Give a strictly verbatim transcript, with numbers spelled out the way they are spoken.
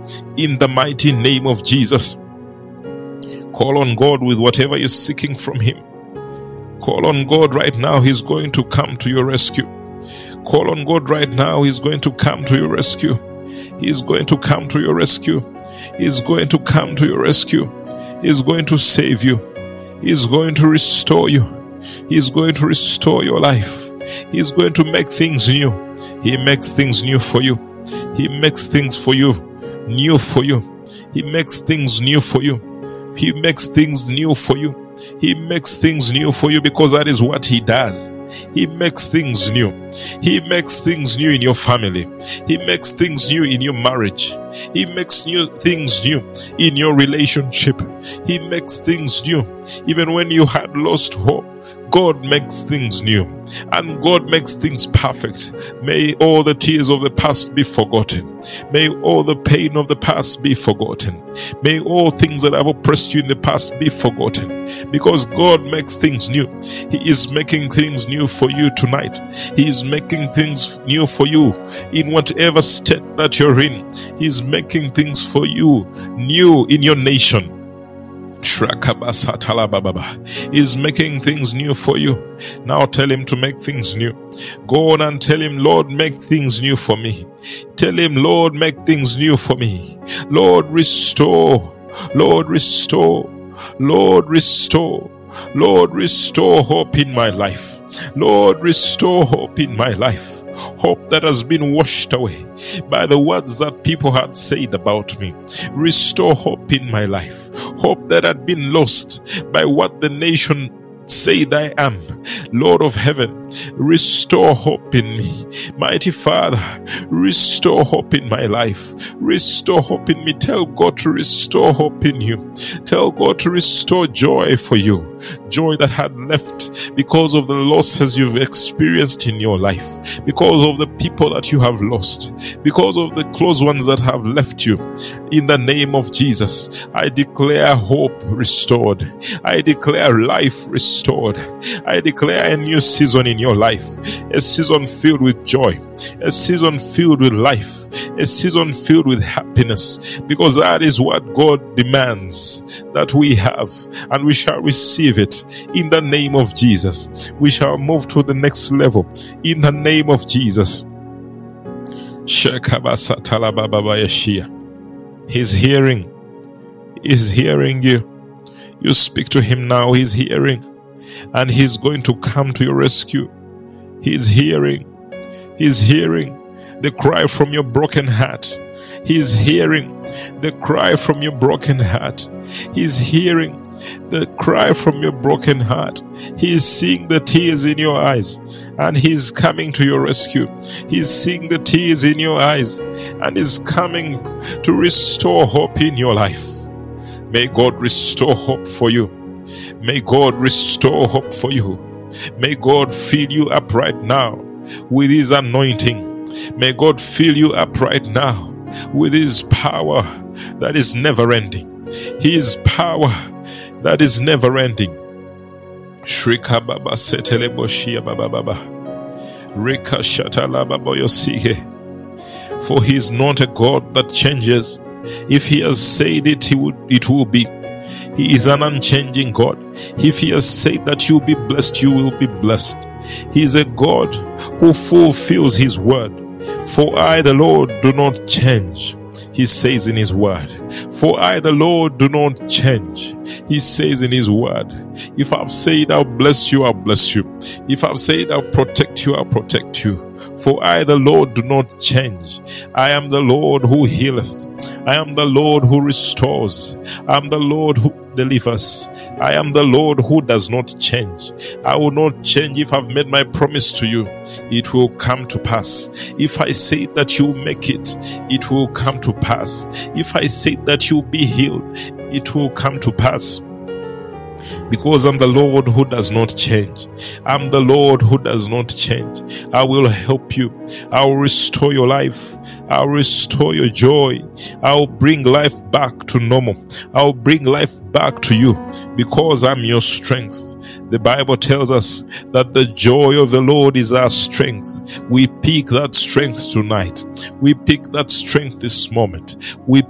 in the mighty name of Jesus. Call on God with whatever you're seeking from Him. Call on God right now. He's going to come to your rescue. Call on God right now. He's going to come to your rescue. He's going to come to your rescue. He's going to come to your rescue. He's going to save you. He's going to restore you. He's going to restore your life. He's going to make things new. He makes things new for you. He makes things for you, new for you. He makes things new for you. He makes things new for you. He makes things new for you because that is what He does. He makes things new. He makes things new in your family. He makes things new in your marriage. He makes new things new in your relationship. He makes things new. Even when you had lost hope, God makes things new, and God makes things perfect. May all the tears of the past be forgotten. May all the pain of the past be forgotten. May all things that have oppressed you in the past be forgotten, because God makes things new. He is making things new for you tonight. He is making things new for you in whatever state that you're in. He is making things for you new in your nation. Is making things new for you. Now tell Him to make things new. Go on and tell Him, Lord, make things new for me. Tell Him, Lord, make things new for me. Lord, restore. Lord, restore. Lord, restore. Lord, restore hope in my life. Lord, restore hope in my life. Hope that has been washed away by the words that people had said about me. Restore hope in my life. Hope that had been lost by what the nation said I am. Lord of heaven, restore hope in me. Mighty Father, restore hope in my life. Restore hope in me. Tell God to restore hope in you. Tell God to restore joy for you. Joy that had left because of the losses you've experienced in your life, because of the people that you have lost, because of the close ones that have left you. In the name of Jesus, I declare hope restored. I declare life restored. I declare a new season in your life, a season filled with joy, a season filled with life, a season filled with happiness, because that is what God demands that we have, and we shall receive it in the name of Jesus. We shall move to the next level in the name of Jesus. He's hearing. He's hearing you. You speak to Him now. He's hearing, and He's going to come to your rescue. He's hearing. He's hearing the cry from your broken heart. He's hearing the cry from your broken heart. He's hearing the cry from your broken heart. He's seeing the tears in your eyes, and He's coming to your rescue. He's seeing the tears in your eyes, and is coming to restore hope in your life. May God restore hope for you. May God restore hope for you. May God fill you up right now with His anointing. May God fill you up right now with His power that is never ending. His power that is never ending. Shrika baba setele boshia baba baba. Rika shatala baba yosige. For He is not a God that changes. If He has said it, He would, it will be. He is an unchanging God. If He has said that you will be blessed, you will be blessed. He is a God who fulfills His word. For I, the Lord, do not change. He says in His word. For I, the Lord, do not change. He says in His word. If I've said I'll bless you, I'll bless you. If I've said I'll protect you, I'll protect you. For I, the Lord, do not change. I am the Lord who healeth. I am the Lord who restores. I am the Lord who delivers. I am the Lord who does not change. I will not change. If I've made my promise to you, it will come to pass. If I say that you make it, it will come to pass. If I say that you'll be healed, it will come to pass. Because I'm the Lord who does not change. I'm the Lord who does not change. I will help you. I will restore your life. I will restore your joy. I will bring life back to normal. I will bring life back to you because I'm your strength. The Bible tells us that the joy of the Lord is our strength. We pick that strength tonight. We pick that strength this moment. We